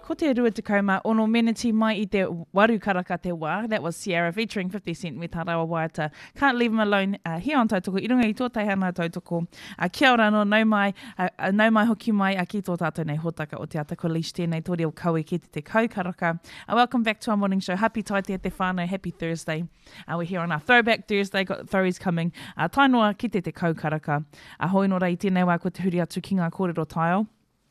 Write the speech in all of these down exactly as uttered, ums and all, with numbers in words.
Ko te rua te kauma, ono meneti mai I te waru karaka te wā. That was Sierra featuring fifty cent with Harawa Waiata. Can't leave him alone. Uh, here on Tautoko, I runga I tō teihana Tautoko. Uh, kia ora no, nau mai, uh, uh, nau mai hoki mai, a ki tō tātou nei hōtaka o te atako leash tēnei tōreo kaui ki te te kaukaraka. Uh, welcome back to our morning show. Happy taite te whānau, happy Thursday. Uh, we're here on our Throwback Thursday, got Throwies coming. Uh, tainoa ki te te kaukaraka. Uh, hoi no rei tēnei wā ko te huri atu ki ngā kōrero taio.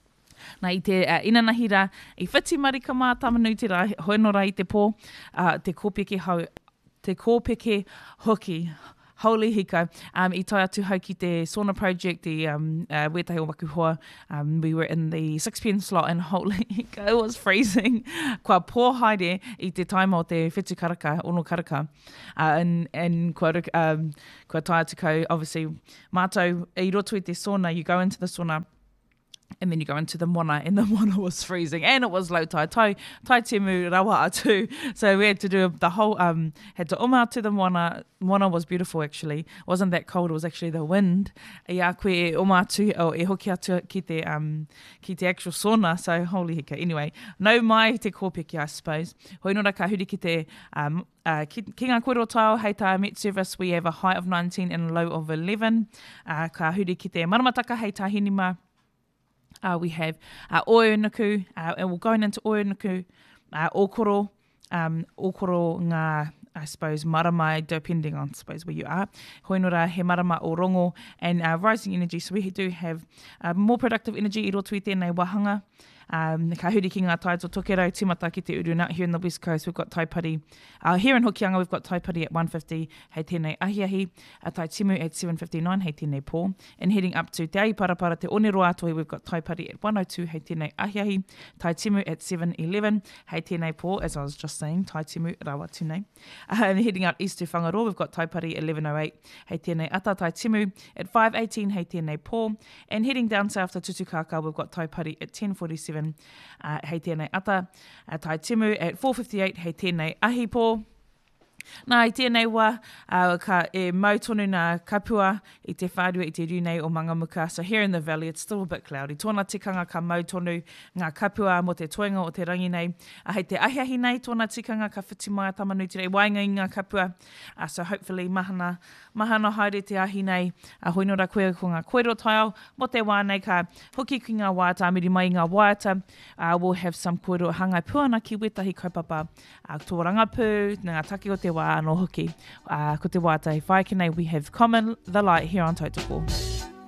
Nā I te uh, inanahira I whiti marika mā tamanui rā, hoi no rā I te pō, uh, te kōpeke hau, te kōpeke hoki, holy hika. Um, I tai atu hau ki te sauna project, the um, uh, wetahi o Makuhoa. Um, we were in the six p m slot and holy hika, it was freezing. Kua pō haere I te taima o te whetu karaka, ono karaka. Uh, and and kua, um, kua tai atu kau, obviously, mātou, I roto I te sauna, you go into the sauna, and then you go into the moana, and the moana was freezing, and it was low tide, tai, tai temu rawa atu. So we had to do the whole, um, had to uma atu the moana. Moana was beautiful actually. It wasn't that cold, it was actually the wind. I a koe e uma atu, o e hoki atu ki te, um, ki te actual sauna, so holy hika. Anyway, no mai te kōpeki, I suppose. Hoi nora ka huri ki te, um, uh, ki, ki ngā kōrero tau, hei tā Met Service, we have a high of nineteen and a low of eleven. Uh, ka huri ki te maramataka, hei tā Hinima. Uh, we have uh, Oenuku, uh, and we're going into Oenuku, uh, Okoro, um, Okoro ngā, I suppose, maramai, depending on, I suppose, where you are. Hoinora, he marama o rongo, and uh, rising energy. So we do have uh, more productive energy I roto I tēnei wahanga. Um, ka huri ki ngā taito tokerau timata ki te uru. Now here in the West Coast, we've got taipari. Uh, here in Hokianga, we've got taipari at one fifty, hei tēnei ahiahi. A tai timu at seven fifty-nine, hei tēnei pō. And heading up to Te Ai Parapara, Te Oniroa atohi, we've got taipari at one oh two, hei tēnei ahiahi. Tai timu at seven eleven, hei tēnei pō, as I was just saying, tai timu rawa tūnei. Uh, and heading out east to Whangaroa, we've got taipari at eleven oh eight, hei tēnei ata. Tai timu at five eighteen, hei tēnei pō. And heading down south to Tutukaka, we've got taipari at ten forty-seven, Uh, hei tēnei ata, uh, tai timu at four fifty-eight, hei tēnei ahi pō. Nā, I tēnei wā, uh, ka e mautonu nā kapua I te whārua I te runei o Mangamuka. So here in the valley, it's still a bit cloudy. Tōna tikanga ka mautonu ngā kapua mo te toenga o te rangi nei. Uh, hei te ahiahi nei, tōna tikanga ka whiti mai tamanui te rei wainga I ngā kapua. Uh, so hopefully mahana, mahana haere te ahi nei. Uh, hoinora koe ko ngā koero taiao. Mo te wā nei ka hoki ki ngā waiata, amiri mai ngā waiata. Uh, we'll have some koero hangai puana ki wetahi kaupapa. Uh, tō rangapu, ngā take o te wā no hoki. Uh, ko te wātai whai, we have Common, The Light here on Tautoko.